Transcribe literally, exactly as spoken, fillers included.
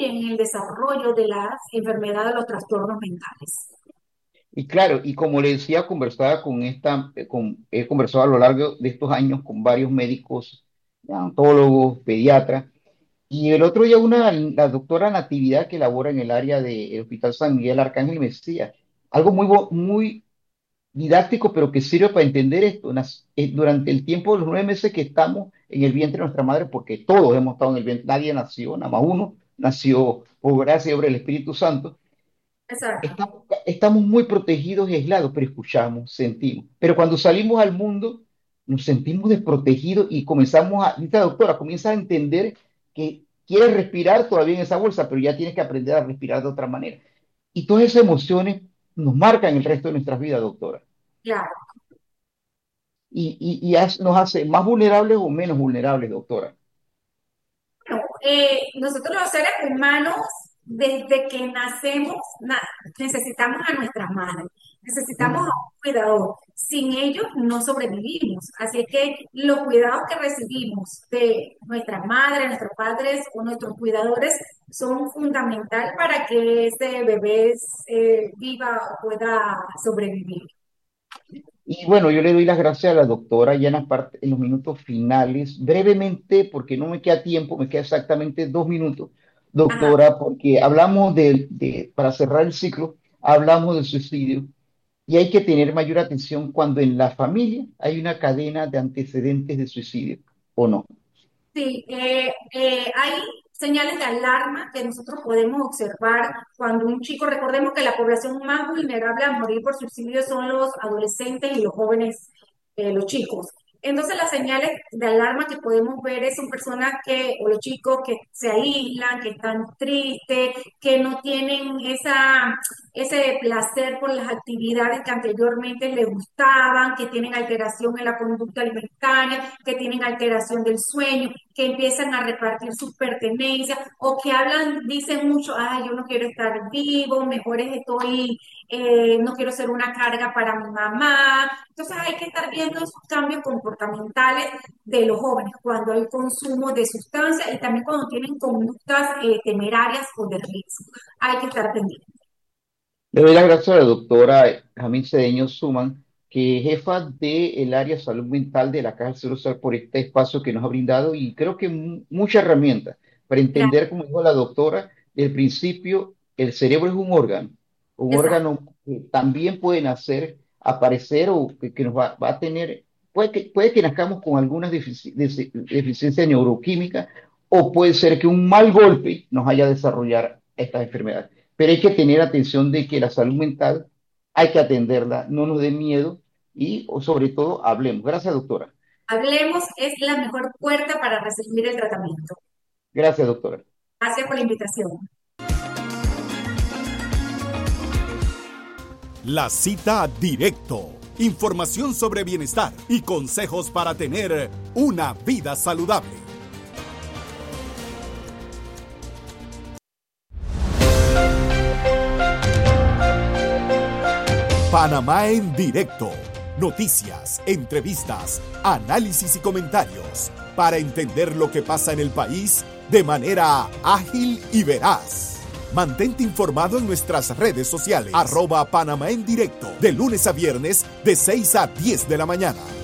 influyen en el desarrollo de las enfermedades de los trastornos mentales. Y claro, y como le decía, conversaba con esta, eh, con, he conversado a lo largo de estos años con varios médicos, odontólogos, pediatras, y el otro día una, la doctora Natividad que labora en el área del Hospital San Miguel Arcángel me decía algo muy, bo- muy didáctico, pero que sirve para entender esto. Nas- eh, Durante el tiempo de los nueve meses que estamos en el vientre de nuestra madre, porque todos hemos estado en el vientre, nadie nació, nada más uno nació por gracia y obra del Espíritu Santo. Exacto. Estamos, estamos muy protegidos y aislados, pero escuchamos, sentimos. Pero cuando salimos al mundo, nos sentimos desprotegidos y comenzamos a, esta doctora comienza a entender que quieres respirar todavía en esa bolsa, pero ya tienes que aprender a respirar de otra manera. Y todas esas emociones nos marcan el resto de nuestras vidas, doctora. Claro. Y, y, y haz- nos hace más vulnerables o menos vulnerables, doctora. Bueno, eh, nosotros los seres humanos, desde que nacemos, na- necesitamos a nuestras madres, necesitamos a Mm. un cuidador. Sin ellos no sobrevivimos. Así es que los cuidados que recibimos de nuestras madres, nuestros padres o nuestros cuidadores son fundamental para que ese bebé eh, viva o pueda sobrevivir. Y bueno, yo le doy las gracias a la doctora ya en, la parte- en los minutos finales, brevemente, porque no me queda tiempo, me queda exactamente dos minutos, Ajá. doctora, porque hablamos de, de- para cerrar el ciclo, hablamos del suicidio y hay que tener mayor atención cuando en la familia hay una cadena de antecedentes de suicidio, ¿o no? Sí, eh, eh, hay señales de alarma que nosotros podemos observar cuando un chico, recordemos que la población más vulnerable a morir por suicidio son los adolescentes y los jóvenes, eh, los chicos. Entonces las señales de alarma que podemos ver es son personas que, o los chicos que se aíslan, que están tristes, que no tienen esa, ese placer por las actividades que anteriormente les gustaban, que tienen alteración en la conducta alimentaria, que tienen alteración del sueño, que empiezan a repartir sus pertenencias o que hablan, dicen mucho, ay, yo no quiero estar vivo, mejor es estoy, eh, no quiero ser una carga para mi mamá. Entonces hay que estar viendo esos cambios comportamentales de los jóvenes cuando hay consumo de sustancias y también cuando tienen conductas eh, temerarias o de riesgo. Hay que estar pendientes. Le doy las gracias a la doctora Jamín Cedeño Suman, que es jefa del área de salud mental de la Caja del Seguro Social por este espacio que nos ha brindado y creo que mu- mucha herramienta para entender, como dijo la doctora, desde el principio, el cerebro es un órgano, un Exacto. órgano que también puede nacer, aparecer o que, que nos va, va a tener, puede que, puede que nazcamos con algunas defici- defi- deficiencias neuroquímicas o puede ser que un mal golpe nos haya desarrollar estas enfermedades, pero hay que tener atención de que la salud mental hay que atenderla, no nos dé miedo y o sobre todo hablemos. Gracias, doctora. Hablemos es la mejor puerta para recibir el tratamiento. Gracias, doctora. Gracias por la invitación. La cita directo. Información sobre bienestar y consejos para tener una vida saludable. Panamá en directo. Noticias, entrevistas, análisis y comentarios para entender lo que pasa en el país de manera ágil y veraz. Mantente informado en nuestras redes sociales, arroba Panamá en directo, de lunes a viernes de seis a diez de la mañana.